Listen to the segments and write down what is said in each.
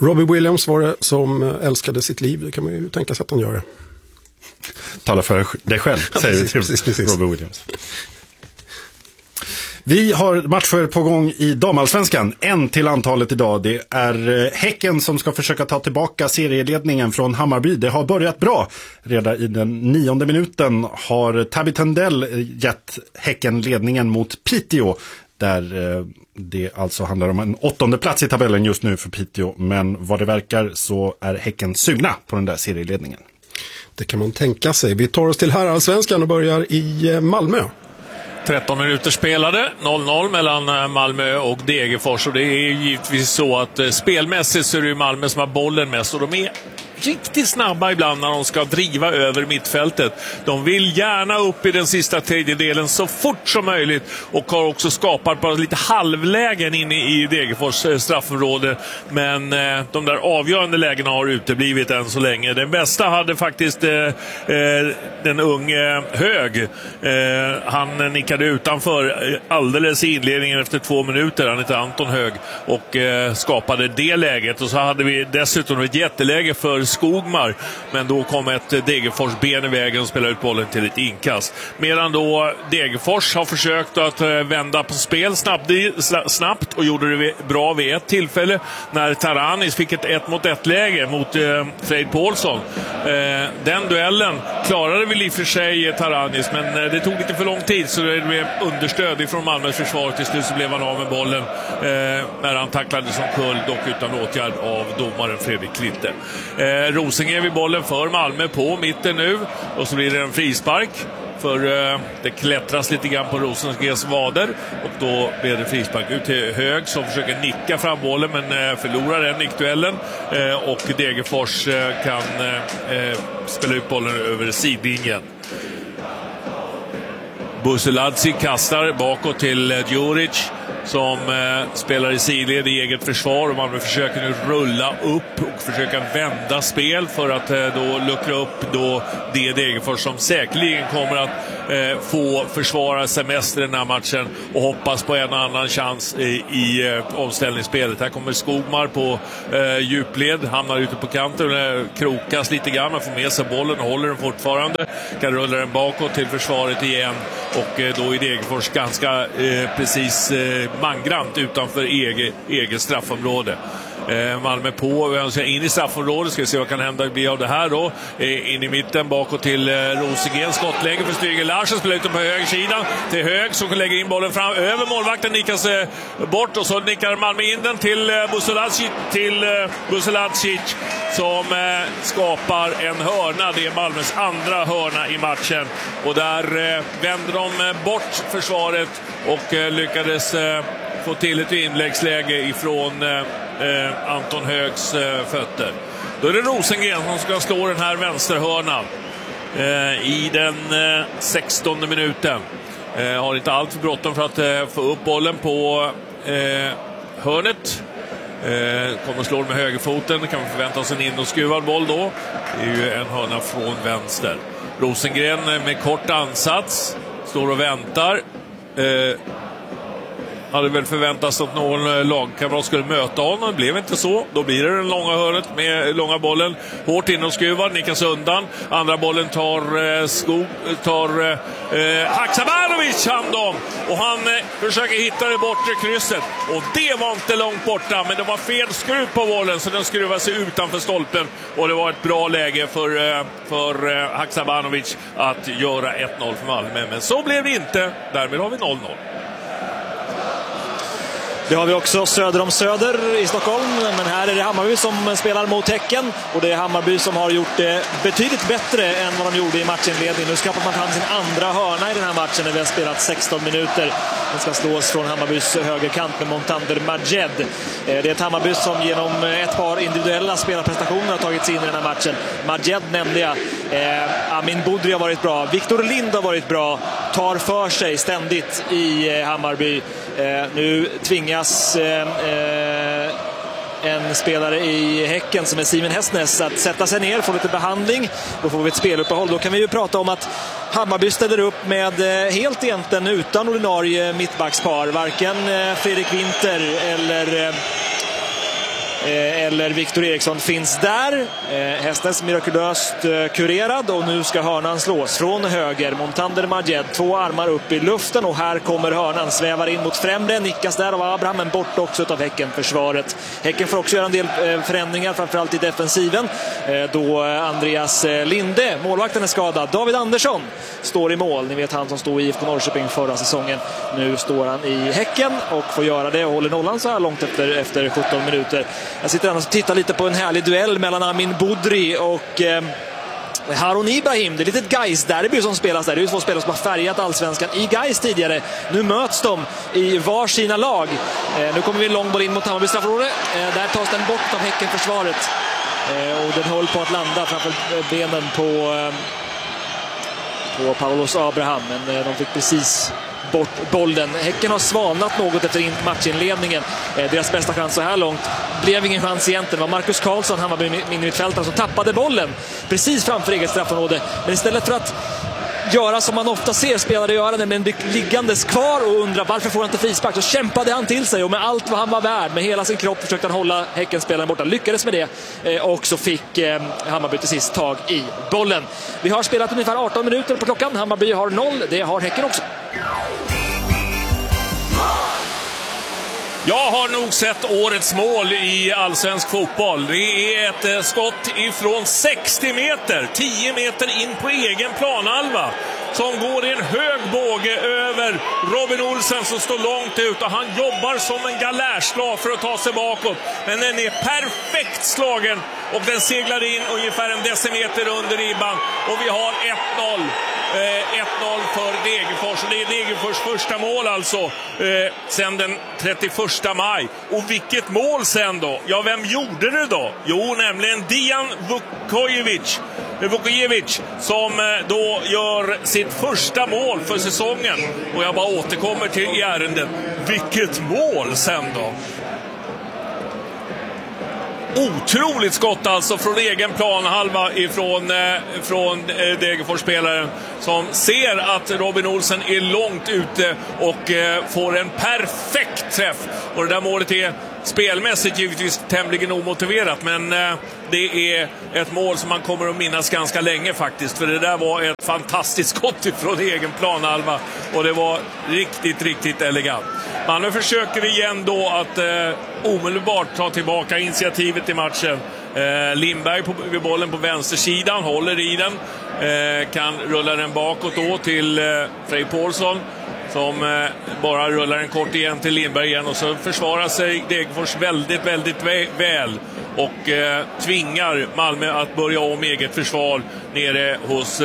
Robbie Williams var det som älskade sitt liv. Det kan man ju tänka sig att han gör det. Tala för dig själv, säger vi till precis. Robbie Williams. Vi har matcher på gång i damallsvenskan. En till antalet idag. Det är Häcken som ska försöka ta tillbaka serieledningen från Hammarby. Det har börjat bra. Redan i den 9:e minuten har Tabby Tendell gett Häcken ledningen mot Piteå. Där det alltså handlar om en 8:e plats i tabellen just nu för Piteå. Men vad det verkar så är Häcken sugna på den där serieledningen. Det kan man tänka sig. Vi tar oss till herrallsvenskan och börjar i Malmö. 13 minuter spelade, 0-0 mellan Malmö och Degerfors. Och det är givetvis så att spelmässigt så är det Malmö som har bollen mest. Och de är riktigt snabba ibland när de ska driva över mittfältet. De vill gärna upp i den sista tredjedelen så fort som möjligt. Och har också skapat bara lite halvlägen inne i Degerfors straffområde. Men de där avgörande lägena har uteblivit än så länge. Den bästa hade faktiskt den unge Hög. Han nickade utanför alldeles i inledningen efter 2 minuter. Han heter Anton Hög. Och skapade det läget. Och så hade vi dessutom ett jätteläge för Skogmar, men då kom ett Degerfors ben i vägen och spelade ut bollen till ett inkast. Medan då Degerfors har försökt att vända på spel snabbt och gjorde det bra vid ett tillfälle när Taranis fick ett 1-mot-1-läge mot Freid Paulsson. Den duellen klarade väl i och för sig Taranis, men det tog lite för lång tid så det blev understöd från Malmös försvar. Till slut så blev han av med bollen när han tacklade som kull, dock utan åtgärd av domaren Fredrik Klitte. Rosengren vid bollen för Malmö på mitten nu och så blir det en frispark för det klättras lite grann på Rosengrens vader och då blir det frispark ut till Hög som försöker nicka fram bollen men förlorar den nickduellen och Degerfors kan spela ut bollen över sidlinjen. Buseladzi kastar bakåt till Djuric som spelar i sidled i eget försvar och man försöker nu rulla upp och försöka vända spel för att då luckra upp då det Degerfors som säkerligen kommer att få försvara semester i den här matchen och hoppas på en annan chans i omställningsspelet. Här kommer Skogmar på djupled, hamnar ute på kanten, krokas lite grann, man får med sig bollen och håller den fortfarande, kan rulla den bakåt till försvaret igen och då är Degerfors ganska precis mangrant utanför eget straffområde. Malmö på in i straffområdet, ska vi se vad kan hända bli av det här då. In i mitten bakåt till Rosengren, skottläge för Stryger Larsen, spelar ut på högersidan till Hög som lägger in bollen fram över målvakten, nickas bort och så nickar Malmö in den till Buselacic som skapar en hörna. Det är Malmös andra hörna i matchen och där vänder de bort försvaret och lyckades få till ett inläggsläge ifrån Anton Högs fötter. Då är det Rosengren som ska slå den här vänsterhörnan i den 16:e minuten. Har inte allt för bråttom för att få upp bollen på hörnet. Kommer slå med högerfoten. Det kan man förvänta oss en in- och skruvad boll då. Det är ju en hörna från vänster. Rosengren med kort ansats står och väntar. Hade väl förväntats att någon lagkamrat skulle möta honom. Det blev inte så. Då blir det den långa hörnet med långa bollen. Hårt in och skruvar, nickas undan. Andra bollen tar Haksabanovic hand om. Och han försöker hitta det bortre krysset. Och det var inte långt borta. Men det var fel skruv på bollen så den skruvade sig utanför stolpen. Och det var ett bra läge för Haksabanovic att göra 1-0 för Malmö. Men så blev det inte. Därmed har vi 0-0. Det har vi också söder om Söder i Stockholm, men här är det Hammarby som spelar mot Häcken och det är Hammarby som har gjort det betydligt bättre än vad de gjorde i matchinledningen. Nu skapar man fram sin andra hörna i den här matchen när vi har spelat 16 minuter. Den ska slås från Hammarbys högerkant med Montander Majed. Det är ett Hammarby som genom ett par individuella spelarprestationer har tagit sig in i den här matchen. Majed nämnde jag. Amin Budri har varit bra. Viktor Lind har varit bra. Tar för sig ständigt i Hammarby. Nu tvingas en spelare i Häcken som är Simon Hästnäs att sätta sig ner, få lite behandling. Då får vi ett speluppehåll. Då kan vi ju prata om att Hammarby ställer upp med helt egentligen utan ordinarie mittbackspar. Varken Fredrik Winter eller eller Victor Eriksson finns där. Hästens mirakulöst kurerad och nu ska hörnan slås från höger. Montander Majed, 2 armar upp i luften och här kommer hörnan, svävar in mot främre, nickas där av Abraham, men bort också av Häcken-försvaret. Häcken får också göra en del förändringar, framförallt i defensiven, då Andreas Linde, målvakten, är skadad. David Andersson står i mål, ni vet han som stod i IFK Norrköping förra säsongen. Nu står han i Häcken och får göra det och håller nollan så här långt efter 17 minuter. Jag sitter annars och tittar lite på en härlig duell mellan Amin Budri och Harun Ibrahim. Det är lite ett Gais-derby som spelas där. Det är ju 2 spelare som har färgat allsvenskan i Gais tidigare. Nu möts de i varsina lag. Nu kommer vi en lång boll in mot Hammarby straffområde. Där tas den bort av Häcken-försvaret. Och den höll på att landa framför benen på Paulos Abraham. Men de fick precis bort bollen. Häcken har svalnat något efter matchinledningen. Deras bästa chans så här långt blev ingen chans egentligen. Det var Marcus Karlsson, han var mittfältaren, som tappade bollen precis framför eget straffområde. Men istället för att göra som man ofta ser spelare göra, nämligen liggandes kvar och undra varför får han inte frispark, så kämpade han till sig och med allt vad han var värd, med hela sin kropp försökte han hålla Häckenspelaren borta. Lyckades med det och så fick Hammarby till sist tag i bollen. Vi har spelat ungefär 18 minuter på klockan. Hammarby har 0, det har Häcken också. Jag har nog sett årets mål i allsvensk fotboll. Det är ett skott ifrån 60 meter, 10 meter in på egen planhalva, som går i en hög båge över Robin Olsen som står långt ut, och han jobbar som en galärslav för att ta sig bakåt. Men den är perfekt slagen och den seglar in ungefär en decimeter under ribban, och vi har 1-0. 1-0 för Degerfors. Det är Degerfors första mål alltså sen den 31 maj. Och vilket mål sen då? Ja, vem gjorde det då? Jo, nämligen Dijan Vukojevic som då gör sitt första mål för säsongen. Och jag bara återkommer till ärendet. Vilket mål sen då? Otroligt skott alltså från egen planhalva från Degerfors-spelaren, som ser att Robin Olsen är långt ute och får en perfekt träff. Och det där målet är spelmässigt givetvis tämligen omotiverat, men det är ett mål som man kommer att minnas ganska länge faktiskt, för det där var ett fantastiskt skott ifrån egen planhalva och det var riktigt elegant. Man försöker igen då att omedelbart ta tillbaka initiativet i matchen. Lindberg vid bollen på vänstersidan, håller i den, kan rulla den bakåt då till Frej Paulsson, som bara rullar en kort igen till Lindberg igen, och så försvarar sig Degerfors väldigt väl och tvingar Malmö att börja om eget försvar nere hos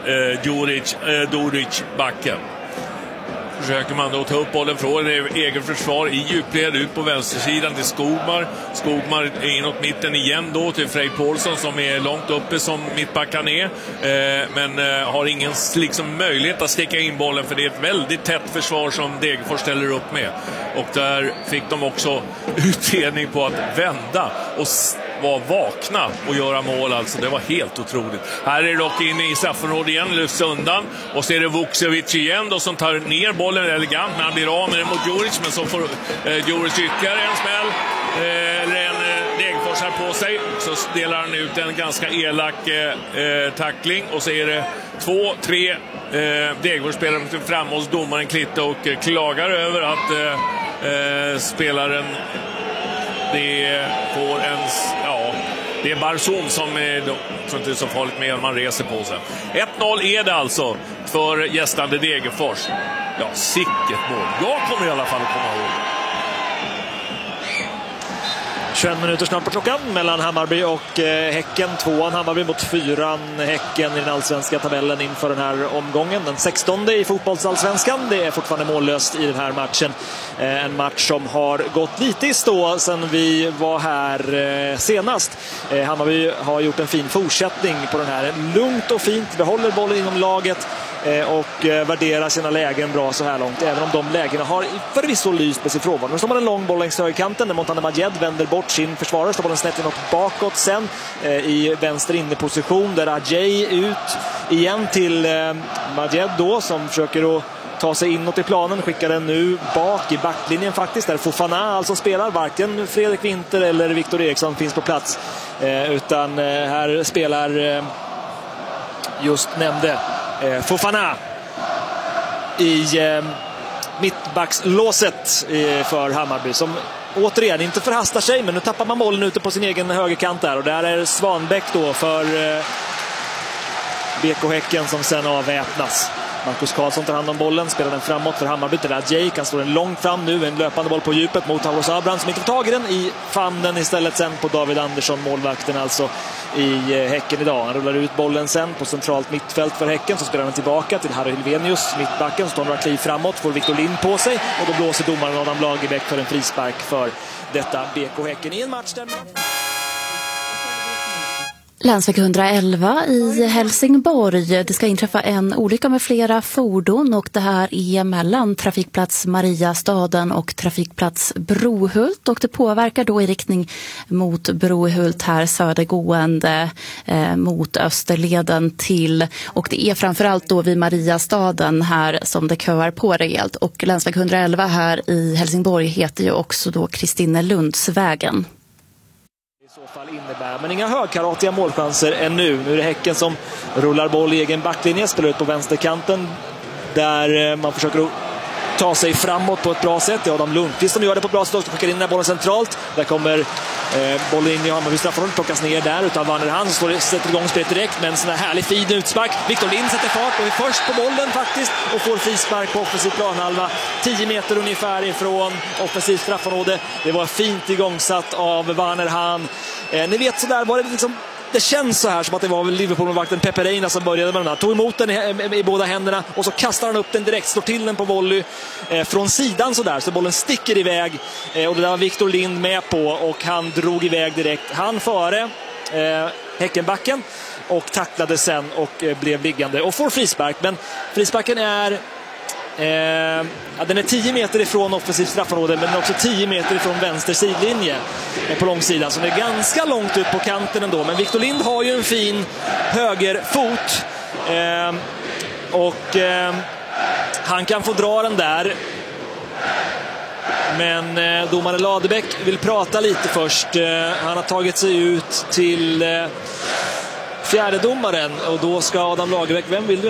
Doric backen. Försöker man då ta upp bollen från egen försvar i djupled ut på vänstersidan till Skogmar. Skogmar är inåt mitten igen då till Frej Paulsson som är långt uppe som mittbackan är. Men har ingen liksom möjlighet att sticka in bollen, för det är ett väldigt tätt försvar som Degerfors ställer upp med. Och där fick de också utdelning på att vända och var vakna och göra mål alltså. Det var helt otroligt. Här är det dock inne i straffområdet igen, lyfts undan, och så är det Vukcevic igen då som tar ner bollen elegant, men han blir av med den mot Djuric, men så får Djuric ytterligare en smäll eller en Degerfors här på sig, så delar han ut en ganska elak tackling, och så är det 2-3 Degerfors-spelare fram hos domaren Klitte och klagar över att spelaren det får en, ja, det är Barzum som är, tror inte det är så farligt med om man reser på sig. 1-0 är det alltså för gästande Degerfors. Ja, sicket mål. Jag kommer i alla fall att komma ihåg. 21 minuter snart på klockan mellan Hammarby och Häcken. 2an Hammarby mot 4an Häcken i den allsvenska tabellen inför den här omgången. Den 16:e i fotbollsallsvenskan. Det är fortfarande mållöst i den här matchen. En match som har gått lite i stå sedan vi var här senast. Hammarby har gjort en fin fortsättning på den här. Lugnt och fint, behåller bollen inom laget och värderar sina lägen bra så här långt, även om de lägena har förvisso lyst med sin frånvaro. Nu står man en lång boll längs högerkanten där Montander Majed vänder bort sin försvarare, står bollen snett inåt bakåt sen i vänster inneposition där Ajay ut igen till Majed då, som försöker att ta sig inåt i planen, skickar den nu bak i backlinjen faktiskt, där Fofana alltså spelar. Varken Fredrik Winter eller Viktor Eriksson finns på plats, utan här spelar just nämnde Fofana i mittbackslåset för Hammarby, som återigen inte förhastar sig, men nu tappar man bollen ute på sin egen högerkant där, och där är Svanbäck då för BK Häcken som sen avväpnas. Marcus Karlsson tar hand om bollen, spelar den framåt för Hammarby. Där Jake kan slå den långt fram nu, en löpande boll på djupet mot Tauros Abraham som inte får tag i den i famnen istället sen på David Andersson, målvakten alltså i Häcken idag. Han rullar ut bollen sen på centralt mittfält för Häcken, så spelar han tillbaka till Harry Helvenius, mittbacken, så tar några kliv framåt, får Victor Lind på sig, och då blåser domaren Adam Lagerbäck för en frispark för detta BK Häcken i en match där... Länsväg 111 i Helsingborg. Det ska inträffa en olycka med flera fordon, och det här är mellan trafikplats Mariastaden och trafikplats Brohult, och det påverkar då i riktning mot Brohult här södergående mot Österleden till, och det är framförallt då vid Mariastaden här som det köar på rejält, och länsväg 111 här i Helsingborg heter ju också då Kristinelundsvägen. I så fall innebär, men inga högkaratiga målchanser ännu. Nu är det Häcken som rullar boll i egen backlinje, spelar ut på vänsterkanten där man försöker ta sig framåt på ett bra sätt. Det är Adam Lundqvist som gör det på ett bra sätt och skickar in den här bollen centralt. Där kommer bollen in i Hammarby straffområdet, plockas ner där utav Vannerhan, som sätter igång spelet direkt med en sån här härlig fin utspark. Viktor Lind sätter fart och är först på bollen faktiskt och får frispark på offensiv planhalva 10 meter ungefär ifrån offensiv straffområde. Det var fint igångsatt av Vannerhan. Ni vet, så där var det liksom. Det känns så här som att det var Liverpool-målvakten Pepe Reina som började med den här. Tog emot den i båda händerna och så kastar han upp den direkt, slår till den på volley från sidan så där, så bollen sticker iväg. Och det där var Victor Lind med på, och han drog iväg direkt. Han före Häckenbacken och tacklade sen och blev liggande och får frispark. Men frisparken är... den är 10 meter ifrån offensiv straffområde, men också 10 meter ifrån vänster sidlinje på långsidan, så det är ganska långt ut på kanten ändå. Men Victor Lind har ju en fin högerfot och han kan få dra den där, men domare Ladebäck vill prata lite först. Han har tagit sig ut till fjärde domaren, och då ska Adam Lagerbäck, vem vill du?